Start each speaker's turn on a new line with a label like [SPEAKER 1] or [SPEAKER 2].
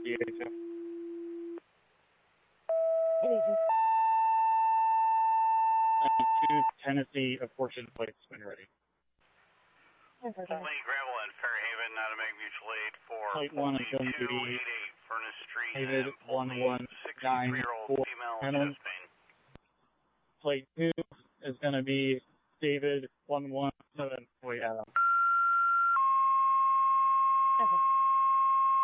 [SPEAKER 1] DHF. To Tennessee, apportioned plates when ready.
[SPEAKER 2] Lane Gravel and Fairhaven, not a Meg Mutual Aid for
[SPEAKER 1] Plate 1 is going to be
[SPEAKER 2] 288 Furnace Street,
[SPEAKER 1] David
[SPEAKER 2] and 63-year-old
[SPEAKER 1] 1194
[SPEAKER 2] female
[SPEAKER 1] Adam.
[SPEAKER 2] chest pain.
[SPEAKER 1] Plate 2 is going to be David 117